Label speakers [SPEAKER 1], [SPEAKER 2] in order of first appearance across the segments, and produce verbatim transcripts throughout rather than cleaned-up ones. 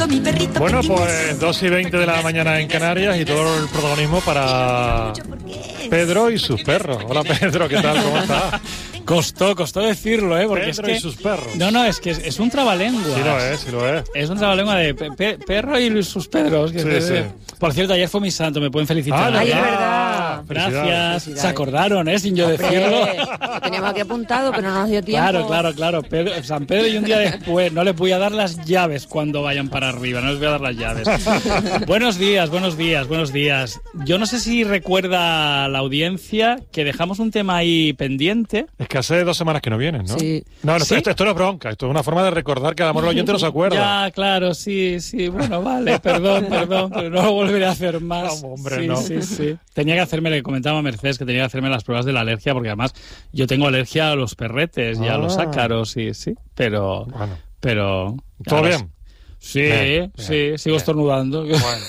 [SPEAKER 1] mi perrito.
[SPEAKER 2] Bueno, pues dos y veinte de la mañana en Canarias y todo el protagonismo para Pedro y sus perros. Hola Pedro, ¿qué tal? ¿Cómo estás?
[SPEAKER 3] Costó, costó decirlo, ¿eh? Porque
[SPEAKER 2] Pedro
[SPEAKER 3] es que...
[SPEAKER 2] y sus perros.
[SPEAKER 3] No, no, es que es, es un trabalengua.
[SPEAKER 2] Sí lo es, sí lo es.
[SPEAKER 3] Es un trabalengua de pe pe perro y sus Pedros. Que
[SPEAKER 2] Sí,
[SPEAKER 3] es,
[SPEAKER 2] sí.
[SPEAKER 3] Por cierto, ayer fue mi santo, me pueden felicitar.
[SPEAKER 2] Ah,
[SPEAKER 4] Ay, es
[SPEAKER 2] Ah,
[SPEAKER 4] verdad.
[SPEAKER 3] Gracias.
[SPEAKER 4] Felicidades.
[SPEAKER 3] Se acordaron, ¿eh? Sin yo decirlo.
[SPEAKER 4] Hombre, lo teníamos aquí apuntado, pero no nos dio tiempo.
[SPEAKER 3] Claro, claro, claro. Pedro, San Pedro y un día después no les voy a dar las llaves cuando vayan para arriba, no les voy a dar las llaves. Buenos días, buenos días, buenos días. Yo no sé si recuerda la audiencia que dejamos un tema ahí pendiente.
[SPEAKER 2] Es que hace dos semanas que no vienes, ¿no?
[SPEAKER 4] Sí.
[SPEAKER 2] No, no,
[SPEAKER 3] ¿Sí?
[SPEAKER 2] esto, esto no es bronca, esto es una forma de recordar que a lo mejor el oyente no se acuerda.
[SPEAKER 3] Ya, claro, sí, sí. Bueno, vale, perdón, perdón, pero no lo volveré a hacer más.
[SPEAKER 2] No, hombre,
[SPEAKER 3] sí,
[SPEAKER 2] no.
[SPEAKER 3] sí, sí. Tenía que hacerme, le comentaba a Mercedes que tenía que hacerme las pruebas de la alergia, porque además yo tengo alergia a los perretes y a los
[SPEAKER 2] Ah.
[SPEAKER 3] ácaros, sí, sí. Pero,
[SPEAKER 2] Bueno,
[SPEAKER 3] pero.
[SPEAKER 2] ¿todo
[SPEAKER 3] claro,
[SPEAKER 2] bien?
[SPEAKER 3] Sí,
[SPEAKER 2] Bien,
[SPEAKER 3] sí,
[SPEAKER 2] bien,
[SPEAKER 3] sigo
[SPEAKER 2] bien.
[SPEAKER 3] estornudando.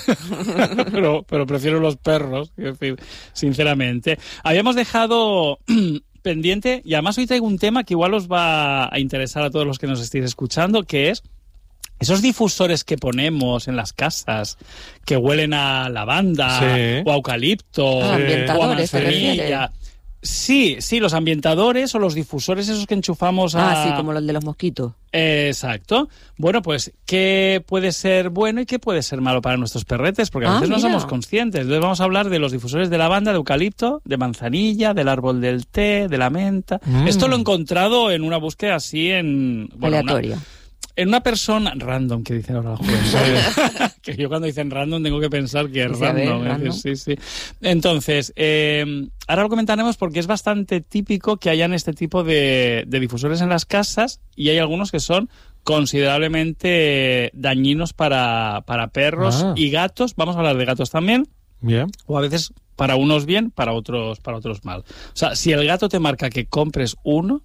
[SPEAKER 2] Bueno.
[SPEAKER 3] pero, pero prefiero los perros, quiero decir, sinceramente. Habíamos dejado pendiente, y además hoy traigo un tema que igual os va a interesar a todos los que nos estéis escuchando, que es esos difusores que ponemos en las casas, que huelen a lavanda,
[SPEAKER 2] Sí.
[SPEAKER 3] o a eucalipto,
[SPEAKER 4] Ah,
[SPEAKER 3] o a
[SPEAKER 4] ambientadores, ¿te
[SPEAKER 3] manzanilla. Sí, sí, los ambientadores o los difusores esos que enchufamos a...
[SPEAKER 4] Ah, sí, como los de los mosquitos.
[SPEAKER 3] Exacto. Bueno, pues, ¿qué puede ser bueno y qué puede ser malo para nuestros perretes? Porque a
[SPEAKER 4] Ah,
[SPEAKER 3] veces no
[SPEAKER 4] mira.
[SPEAKER 3] somos conscientes. Entonces vamos a hablar de los difusores de lavanda, de eucalipto, de manzanilla, del árbol del té, de la menta.
[SPEAKER 2] Mm.
[SPEAKER 3] Esto lo he encontrado en una búsqueda así en... bueno, una-
[SPEAKER 4] Aleatoria.
[SPEAKER 3] en una persona random, que dicen ahora los jóvenes. Que yo cuando dicen random tengo que pensar que es
[SPEAKER 4] Dice, a ver,
[SPEAKER 3] random. es decir,
[SPEAKER 4] random.
[SPEAKER 3] sí, sí. Entonces, eh, ahora lo comentaremos porque es bastante típico que hayan este tipo de, de difusores en las casas, y hay algunos que son considerablemente dañinos para, para perros
[SPEAKER 2] Ah.
[SPEAKER 3] y gatos. Vamos a hablar de gatos también.
[SPEAKER 2] Bien.
[SPEAKER 3] O a veces para unos bien, para otros para otros mal. O sea, si el gato te marca que compres uno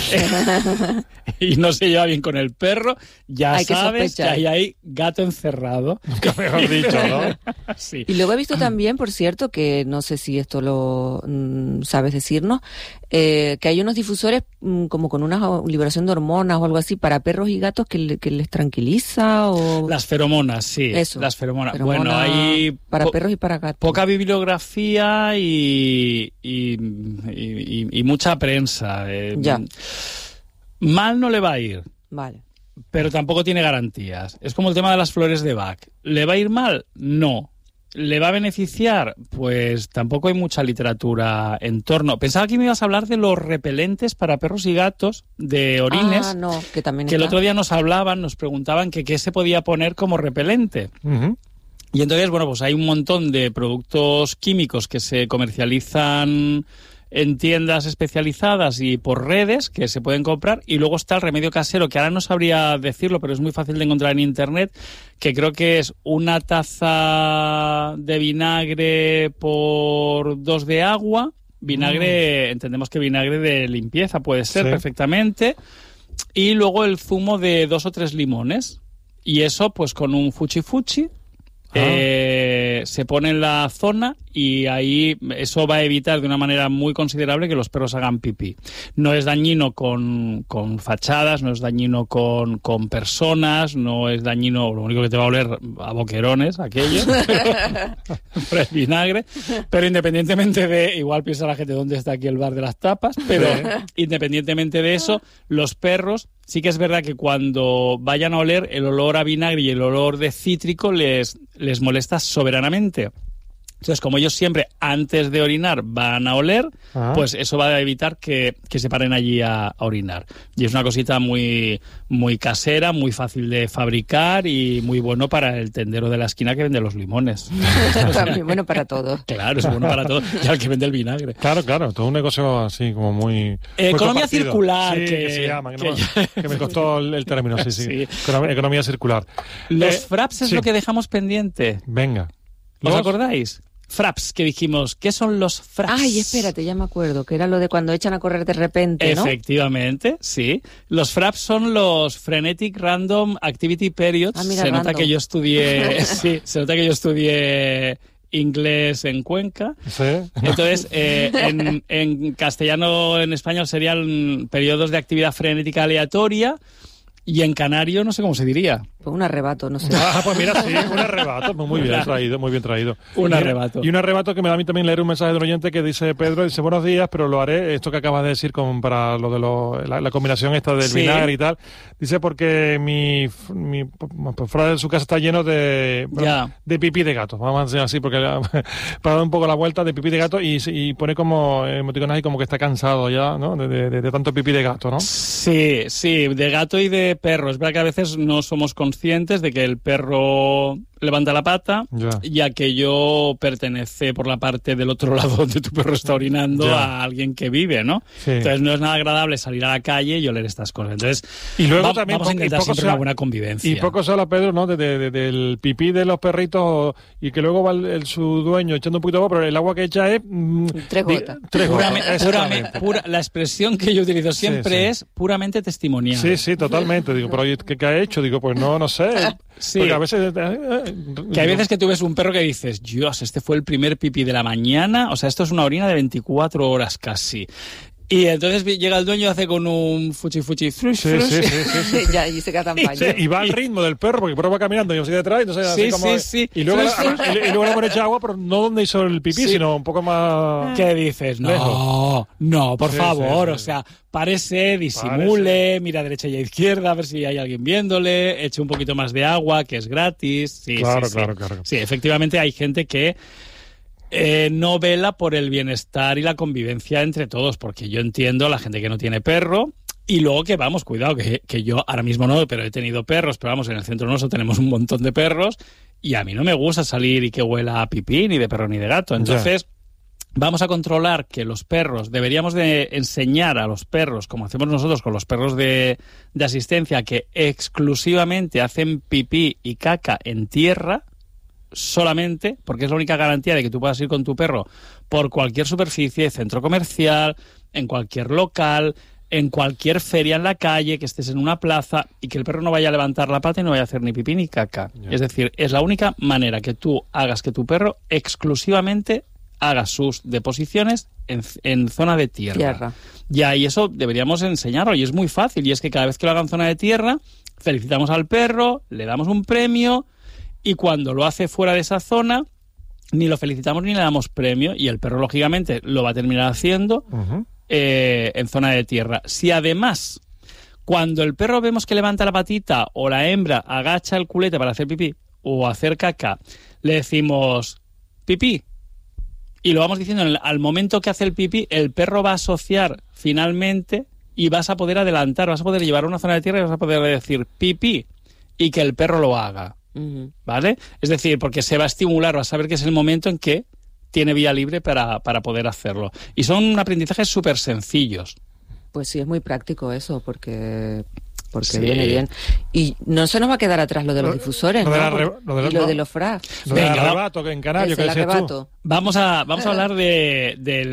[SPEAKER 3] y no se lleva bien con el perro, ya
[SPEAKER 4] Hay que
[SPEAKER 3] sabes que,
[SPEAKER 4] sospechar.
[SPEAKER 3] hay ahí gato encerrado.
[SPEAKER 2] Que mejor dicho, ¿no?
[SPEAKER 3] Sí.
[SPEAKER 4] Y luego he visto también, por cierto, que no sé si esto lo mm, sabes decirnos, eh, que hay unos difusores mm, como con una liberación de hormonas o algo así para perros y gatos que, le- que les tranquiliza o...
[SPEAKER 3] Las feromonas, sí.
[SPEAKER 4] Eso.
[SPEAKER 3] Las feromonas.
[SPEAKER 4] Feromona
[SPEAKER 3] Bueno, hay
[SPEAKER 4] para
[SPEAKER 3] po-
[SPEAKER 4] perros y para gatos.
[SPEAKER 3] poca bibliografía y, y, y- y- y mucha prensa. eh.
[SPEAKER 4] Ya.
[SPEAKER 3] Mal no le va a ir.
[SPEAKER 4] Vale.
[SPEAKER 3] Pero tampoco tiene garantías. Es como el tema de las flores de Bach. ¿Le va a ir mal? No. ¿Le va a beneficiar? Pues tampoco hay mucha literatura en torno. Pensaba que me ibas a hablar de los repelentes para perros y gatos de orines,
[SPEAKER 4] Ah, no, que también
[SPEAKER 3] que el
[SPEAKER 4] está.
[SPEAKER 3] otro día nos hablaban, nos preguntaban que qué se podía poner como repelente.
[SPEAKER 2] Ujú.
[SPEAKER 3] Y entonces, bueno, pues hay un montón de productos químicos que se comercializan en tiendas especializadas y por redes que se pueden comprar, y luego está el remedio casero, que ahora no sabría decirlo, pero es muy fácil de encontrar en internet, que creo que es una taza de vinagre por dos de agua. Vinagre, entendemos que vinagre de limpieza puede ser
[SPEAKER 2] Sí.
[SPEAKER 3] perfectamente, y luego el zumo de dos o tres limones, y eso pues con un fuchi fuchi.
[SPEAKER 2] Ah.
[SPEAKER 3] Eh, se pone en la zona y ahí eso va a evitar de una manera muy considerable que los perros hagan pipí. No es dañino con, con fachadas, no es dañino con, con personas, no es dañino, lo único que te va a oler a boquerones, aquello, pero, pero es vinagre. Pero independientemente de, igual piensa la gente dónde está aquí el bar de las tapas, pero independientemente de eso, los perros, sí que es verdad que cuando vayan a oler, el olor a vinagre y el olor de cítrico les, les molesta soberanamente. Entonces, como ellos siempre, antes de orinar, van a oler,
[SPEAKER 2] Ah.
[SPEAKER 3] pues eso va a evitar que, que se paren allí a, a orinar. Y es una cosita muy, muy casera, muy fácil de fabricar y muy bueno para el tendero de la esquina que vende los limones.
[SPEAKER 4] También bueno para todos.
[SPEAKER 3] Claro, es bueno para todo. Y al que vende el vinagre.
[SPEAKER 2] Claro, claro, todo un negocio así como muy... muy
[SPEAKER 3] Economía
[SPEAKER 2] compartido.
[SPEAKER 3] circular,
[SPEAKER 2] Sí, que,
[SPEAKER 3] que-
[SPEAKER 2] se llama, que, no
[SPEAKER 3] que
[SPEAKER 2] me- que me costó el, el término, sí, sí.
[SPEAKER 3] Sí.
[SPEAKER 2] Economía, economía circular.
[SPEAKER 3] Los
[SPEAKER 2] Eh,
[SPEAKER 3] fraps es
[SPEAKER 2] sí.
[SPEAKER 3] lo que dejamos pendiente.
[SPEAKER 2] Venga.
[SPEAKER 3] ¿Os
[SPEAKER 2] Los-
[SPEAKER 3] acordáis? Fraps, que dijimos, ¿qué son los fraps?
[SPEAKER 4] Ay, espérate, ya me acuerdo, que era lo de cuando echan a correr de repente, ¿no?
[SPEAKER 3] Efectivamente, sí. Los fraps son los Frenetic Random Activity Periods.
[SPEAKER 4] Ah, mira,
[SPEAKER 3] se nota
[SPEAKER 4] random.
[SPEAKER 3] que yo estudié, sí, se nota que yo estudié inglés en Cuenca.
[SPEAKER 2] Sí.
[SPEAKER 3] Entonces, eh, en, en castellano, en español serían periodos de actividad frenética aleatoria. Y en canario no sé cómo se diría.
[SPEAKER 4] Pues un arrebato, no sé.
[SPEAKER 2] Ah, pues mira, sí, un arrebato. Pues muy bien traído, muy bien traído.
[SPEAKER 3] Un
[SPEAKER 2] Mira,
[SPEAKER 3] arrebato.
[SPEAKER 2] Y un arrebato que me da a mí también leer un mensaje de un oyente que dice, Pedro, dice, buenos días, pero lo haré, esto que acabas de decir con para lo de lo, la, la combinación esta del
[SPEAKER 3] Sí.
[SPEAKER 2] vinagre y tal. Dice, porque mi, mi pues, fuera de su casa está lleno de,
[SPEAKER 3] Ya.
[SPEAKER 2] de pipí de gato. Vamos a decir así, porque para dar un poco la vuelta de pipí de gato y, y pone como emoticones ahí como que está cansado ya, ¿no? De, de, de, de tanto pipí de gato, ¿no?
[SPEAKER 3] Sí, sí, de gato y de perro. Es verdad que a veces no somos conscientes de que el perro levanta la pata
[SPEAKER 2] Ya.
[SPEAKER 3] y aquello pertenece por la parte del otro lado donde tu perro está orinando
[SPEAKER 2] Ya.
[SPEAKER 3] a alguien que vive, ¿no?
[SPEAKER 2] Sí.
[SPEAKER 3] Entonces no es nada agradable salir a la calle y oler estas cosas. Entonces
[SPEAKER 2] Y luego
[SPEAKER 3] va-
[SPEAKER 2] también
[SPEAKER 3] vamos a
[SPEAKER 2] po- y
[SPEAKER 3] intentar
[SPEAKER 2] poco
[SPEAKER 3] siempre
[SPEAKER 2] se
[SPEAKER 3] una
[SPEAKER 2] ha-
[SPEAKER 3] buena convivencia.
[SPEAKER 2] Y poco se habla, Pedro, ¿no? De, de- de- del pipí de los perritos y que luego va el, el- su dueño echando un poquito de agua, pero el agua que echa es... mm,
[SPEAKER 4] Tres
[SPEAKER 2] di-
[SPEAKER 4] gotas.
[SPEAKER 2] Tres gotas,
[SPEAKER 3] Puramente-
[SPEAKER 2] exactamente.
[SPEAKER 3] puramente- pura- la expresión que yo utilizo siempre
[SPEAKER 2] sí.
[SPEAKER 3] es puramente testimonial.
[SPEAKER 2] Sí, sí, totalmente. Digo, pero oye, ¿qué, qué ha hecho? Digo, pues no, no sé.
[SPEAKER 3] Sí.
[SPEAKER 2] Porque a veces... eh, eh,
[SPEAKER 3] Que hay
[SPEAKER 2] digo,
[SPEAKER 3] veces que tú ves un perro que dices, Dios, este fue el primer pipí de la mañana, o sea, esto es una orina de veinticuatro horas casi. Y entonces vi- llega el dueño y hace con un fuchi fuchi frush,
[SPEAKER 2] Sí,
[SPEAKER 3] frush.
[SPEAKER 2] sí, sí, sí, sí.
[SPEAKER 4] Ya, y se queda tan
[SPEAKER 2] Sí,
[SPEAKER 4] paño.
[SPEAKER 2] y va al ritmo del perro, porque el perro va caminando y yo soy detrás, entonces así
[SPEAKER 3] Sí,
[SPEAKER 2] como...
[SPEAKER 3] sí, sí.
[SPEAKER 2] Y luego,
[SPEAKER 3] Sí,
[SPEAKER 2] la-
[SPEAKER 3] sí.
[SPEAKER 2] y, y luego le pone echa agua, pero no donde hizo el pipí,
[SPEAKER 3] Sí.
[SPEAKER 2] sino un poco más...
[SPEAKER 3] ¿Qué dices? No,
[SPEAKER 2] Lejos.
[SPEAKER 3] no, por
[SPEAKER 2] Sí,
[SPEAKER 3] favor,
[SPEAKER 2] sí, sí.
[SPEAKER 3] o sea, párese, disimule, mira a derecha y a izquierda, a ver si hay alguien viéndole, eche un poquito más de agua, que es gratis. Sí,
[SPEAKER 2] Claro,
[SPEAKER 3] sí, sí.
[SPEAKER 2] claro, claro.
[SPEAKER 3] Sí, efectivamente hay gente que eh, no vela por el bienestar y la convivencia entre todos, porque yo entiendo a la gente que no tiene perro. Y luego que vamos, cuidado, que, que yo ahora mismo no, pero he tenido perros, pero vamos, en el centro nuestro tenemos un montón de perros y a mí no me gusta salir y que huela a pipí, ni de perro ni de gato. Entonces, vamos a controlar que los perros, deberíamos de enseñar a los perros, como hacemos nosotros con los perros de, de asistencia, que exclusivamente hacen pipí y caca en tierra, solamente, porque es la única garantía de que tú puedas ir con tu perro por cualquier superficie, centro comercial, en cualquier local, en cualquier feria en la calle, que estés en una plaza y que el perro no vaya a levantar la pata y no vaya a hacer ni pipí ni caca.
[SPEAKER 2] Ya.
[SPEAKER 3] Es decir, es la única manera que tú hagas que tu perro exclusivamente haga sus deposiciones en, en zona de tierra.
[SPEAKER 4] Tierra.
[SPEAKER 3] Ya, y eso deberíamos enseñarlo, y es muy fácil, y es que cada vez que lo haga en zona de tierra, felicitamos al perro, le damos un premio, y cuando lo hace fuera de esa zona, ni lo felicitamos ni le damos premio, y el perro, lógicamente, lo va a terminar haciendo
[SPEAKER 2] Ujú.
[SPEAKER 3] eh, en zona de tierra. Si además, cuando el perro vemos que levanta la patita o la hembra agacha el culete para hacer pipí o hacer caca, le decimos pipí, y lo vamos diciendo en el- al momento que hace el pipí, el perro va a asociar finalmente y vas a poder adelantar, vas a poder llevar a una zona de tierra y vas a poder decir pipí y que el perro lo haga.
[SPEAKER 4] Ujú.
[SPEAKER 3] ¿Vale? Es decir, porque se va a estimular, va a saber que es el momento en que tiene vía libre para, para poder hacerlo. Y son aprendizajes súper sencillos.
[SPEAKER 4] Pues sí, es muy práctico eso, porque porque
[SPEAKER 3] Sí.
[SPEAKER 4] viene bien. Y no se nos va a quedar atrás lo de los
[SPEAKER 2] Lo-
[SPEAKER 4] difusores,
[SPEAKER 2] lo
[SPEAKER 4] ¿no?
[SPEAKER 2] del arre- lo del-
[SPEAKER 4] y lo
[SPEAKER 2] no.
[SPEAKER 4] de los frags.
[SPEAKER 2] Lo del
[SPEAKER 3] Venga,
[SPEAKER 2] arrebato, que en Canario,
[SPEAKER 4] Es
[SPEAKER 2] que
[SPEAKER 4] el
[SPEAKER 2] decías tú.
[SPEAKER 4] arrebato.
[SPEAKER 3] Vamos a, vamos a hablar de,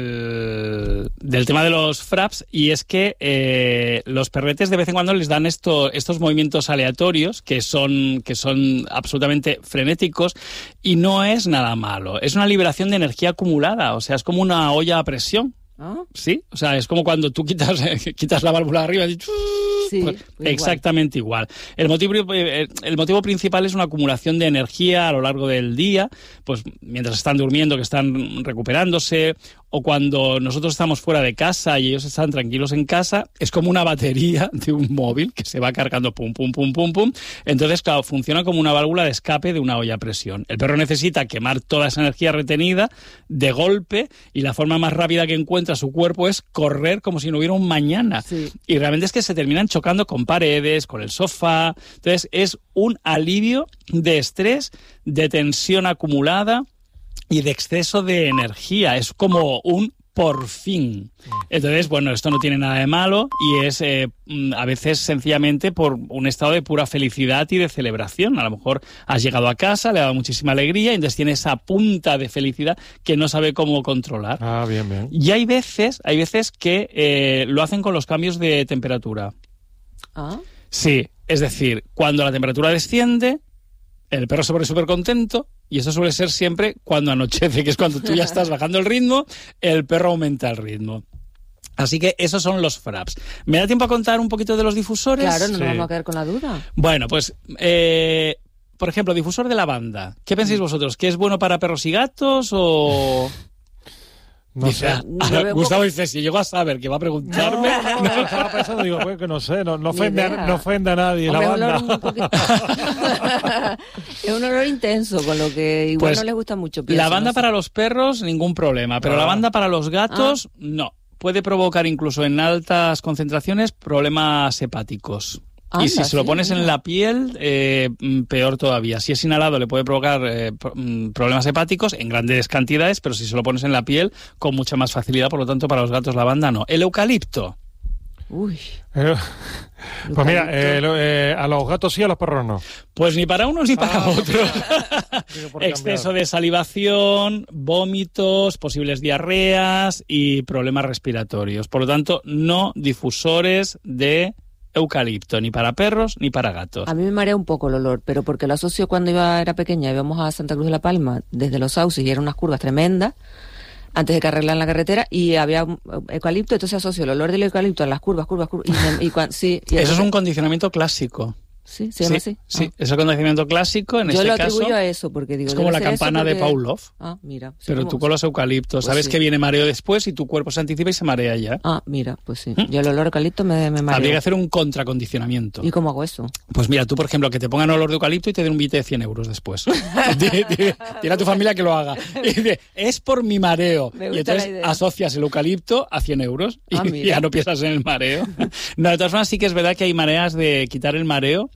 [SPEAKER 3] del, del tema de los fraps, y es que eh, los perretes de vez en cuando les dan esto, estos movimientos aleatorios que son, que son absolutamente frenéticos, y no es nada malo. Es una liberación de energía acumulada, o sea, es como una olla a presión.
[SPEAKER 4] ¿No?
[SPEAKER 3] Sí, o sea, es como cuando tú quitas, quitas la válvula de arriba y
[SPEAKER 4] Sí,
[SPEAKER 3] pues,
[SPEAKER 4] pues igual.
[SPEAKER 3] exactamente igual. El motivo, eh, el motivo principal es una acumulación de energía a lo largo del día, pues mientras están durmiendo, que están recuperándose, o cuando nosotros estamos fuera de casa y ellos están tranquilos en casa, es como una batería de un móvil que se va cargando pum, pum, pum, pum, pum. Entonces, claro, funciona como una válvula de escape de una olla a presión. El perro necesita quemar toda esa energía retenida de golpe, y la forma más rápida que encuentra su cuerpo es correr como si no hubiera un mañana.
[SPEAKER 4] Sí.
[SPEAKER 3] Y realmente es que se terminan chocando con paredes, con el sofá. Entonces es un alivio de estrés, de tensión acumulada y de exceso de energía. Es como un por fin. Entonces, bueno, esto no tiene nada de malo, y es eh, a veces sencillamente por un estado de pura felicidad y de celebración. A lo mejor has llegado a casa, le ha dado muchísima alegría, y entonces tiene esa punta de felicidad que no sabe cómo controlar.
[SPEAKER 2] Ah, bien, bien.
[SPEAKER 3] Y hay veces, hay veces que eh, lo hacen con los cambios de temperatura.
[SPEAKER 4] Ah,
[SPEAKER 3] Sí, es decir, cuando la temperatura desciende, el perro se pone súper contento, y eso suele ser siempre cuando anochece, que es cuando tú ya estás bajando el ritmo, el perro aumenta el ritmo. Así que esos son los fraps. ¿Me da tiempo a contar un poquito de los difusores?
[SPEAKER 4] Claro, no
[SPEAKER 2] Sí.
[SPEAKER 4] nos vamos a quedar con la duda.
[SPEAKER 3] Bueno, pues, eh, por ejemplo, difusor de lavanda. ¿Qué pensáis vosotros? ¿Que es bueno para perros y gatos o...?
[SPEAKER 2] No
[SPEAKER 3] Dice,
[SPEAKER 2] sé.
[SPEAKER 3] ah,
[SPEAKER 4] Yo veo
[SPEAKER 3] Gustavo
[SPEAKER 4] poco-
[SPEAKER 3] dice, si llego a saber que va a preguntarme...
[SPEAKER 2] No, no, estaba pensando, digo, pues que no sé, no, no,
[SPEAKER 4] Ni
[SPEAKER 2] ofende, a,
[SPEAKER 4] idea.
[SPEAKER 2] no ofende a nadie
[SPEAKER 4] Hombre,
[SPEAKER 2] la
[SPEAKER 4] es un olor
[SPEAKER 2] banda.
[SPEAKER 4] un poquito... es un olor intenso, con lo que igual
[SPEAKER 3] Pues,
[SPEAKER 4] no les gusta mucho. pienso,
[SPEAKER 3] Lavanda
[SPEAKER 4] no sé.
[SPEAKER 3] para los perros, ningún problema. Pero
[SPEAKER 2] Ah.
[SPEAKER 3] lavanda para los gatos, no. Puede provocar incluso en altas concentraciones problemas hepáticos.
[SPEAKER 4] Anda,
[SPEAKER 3] y si se lo
[SPEAKER 4] sí,
[SPEAKER 3] pones en
[SPEAKER 4] mira.
[SPEAKER 3] la piel, eh, mm, peor todavía. Si es inhalado le puede provocar eh, pro- mm, problemas hepáticos en grandes cantidades, pero si se lo pones en la piel, con mucha más facilidad. Por lo tanto, para los gatos lavanda no. El eucalipto.
[SPEAKER 4] Uy.
[SPEAKER 2] Eh, Pues mira,
[SPEAKER 4] eucalipto.
[SPEAKER 2] eh, lo- eh, a los gatos sí, a los perros no.
[SPEAKER 3] Pues ni para unos ni para
[SPEAKER 2] Ah,
[SPEAKER 3] otros.
[SPEAKER 2] Digo, por
[SPEAKER 3] Exceso
[SPEAKER 2] cambiar.
[SPEAKER 3] de salivación, vómitos, posibles diarreas y problemas respiratorios. Por lo tanto, no difusores de eucalipto, ni para perros ni para gatos.
[SPEAKER 4] A mí me marea un poco el olor, pero porque lo asocio cuando iba era pequeña, íbamos a Santa Cruz de la Palma desde Los Sauces y eran unas curvas tremendas antes de que arreglaran la carretera y había un eucalipto, entonces asocio el olor del eucalipto a las curvas, curvas, curvas. Y, me- y cuan- sí, y
[SPEAKER 3] Eso es
[SPEAKER 4] entonces-
[SPEAKER 3] un condicionamiento clásico.
[SPEAKER 4] Sí, se llama
[SPEAKER 3] sí,
[SPEAKER 4] así.
[SPEAKER 3] sí,
[SPEAKER 4] Ah.
[SPEAKER 3] es el condicionamiento clásico. En
[SPEAKER 4] Yo
[SPEAKER 3] este
[SPEAKER 4] lo
[SPEAKER 3] caso,
[SPEAKER 4] atribuyo a eso, porque digo...
[SPEAKER 3] es como
[SPEAKER 4] debe
[SPEAKER 3] la
[SPEAKER 4] ser eso
[SPEAKER 3] campana de
[SPEAKER 4] porque-
[SPEAKER 3] Pavlov.
[SPEAKER 4] Ah, mira. sí,
[SPEAKER 3] Pero
[SPEAKER 4] como-
[SPEAKER 3] tú con los eucaliptos,
[SPEAKER 4] Pues
[SPEAKER 3] sabes
[SPEAKER 4] sí.
[SPEAKER 3] que viene mareo después y tu cuerpo se anticipa y se marea ya.
[SPEAKER 4] Ah, mira, pues sí.
[SPEAKER 3] ¿Mm?
[SPEAKER 4] Yo el olor a eucalipto me, me mareo.
[SPEAKER 3] Habría que hacer un contracondicionamiento.
[SPEAKER 4] ¿Y cómo hago eso?
[SPEAKER 3] Pues mira, tú, por ejemplo, que te pongan olor de eucalipto y te den un billete de cien euros después. Di- di- Dile a tu familia que lo haga. Y dice, es por mi mareo.
[SPEAKER 4] Me
[SPEAKER 3] Y
[SPEAKER 4] gusta
[SPEAKER 3] entonces
[SPEAKER 4] la idea.
[SPEAKER 3] asocias el eucalipto a cien euros y
[SPEAKER 4] Ah, mira.
[SPEAKER 3] ya no piensas en el mareo. No, de todas formas sí que es verdad que hay maneras de quitar el mareo